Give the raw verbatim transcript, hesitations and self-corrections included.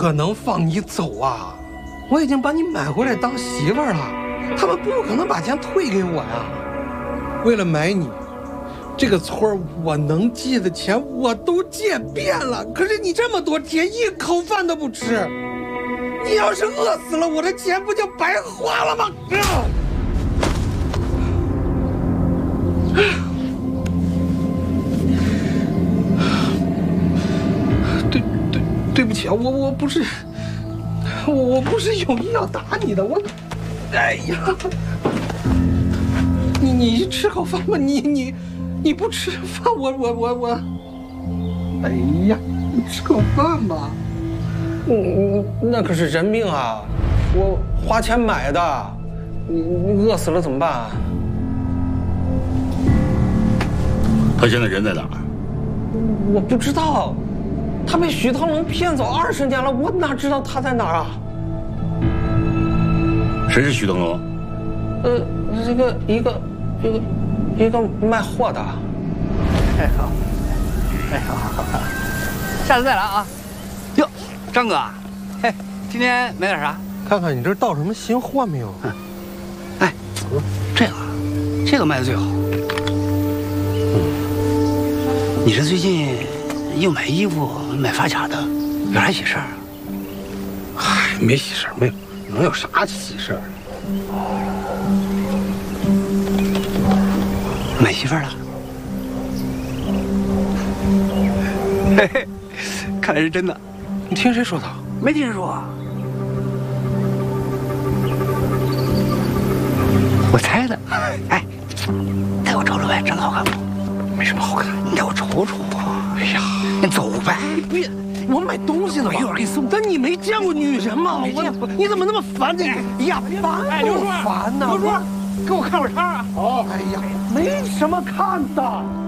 可能放你走啊！我已经把你买回来当媳妇儿了，他们不可能把钱退给我呀。为了买你，这个村儿我能借的钱我都借遍了，可是你这么多天一口饭都不吃，你要是饿死了，我的钱不就白花了吗？对对对不起啊，我我不是，我我不是有意要打你的，我，哎呀，你你吃口饭吧，你你你不吃饭，我我我我，哎呀，你吃口饭吧，嗯，那可是人命啊，我花钱买的，你你饿死了怎么办啊？ 他现在人在哪儿？ 我不知道，他被许腾龙骗走二十年了，我哪知道他在哪儿啊？ 谁是许腾龙？ 呃，这个一个一个一个卖货的。 哎好，哎好好好，下次再来啊。哟，张哥，嘿，今天买点啥？ 看看你这到什么新货没有？ 哎，这个这个卖的最好。你这最近又买衣服买发卡的，有啥喜事儿啊？ 嗨，没喜事儿，没有，能有啥喜事儿？ 买媳妇儿了？嘿嘿，看来是真的。 你听谁说的？ 没听说。我猜的。哎，带我瞅瞅呗，真好看不？ 没什么好看， 你带我瞅瞅。 哎呀， 你走呗。 别，我买东西呢， 我一会儿给你送。 但你没见过女人吗？我，你怎么那么烦呢？哎呀，烦不烦呢？ 刘叔，给我看会儿叉啊！ 哦，哎呀，没什么看的。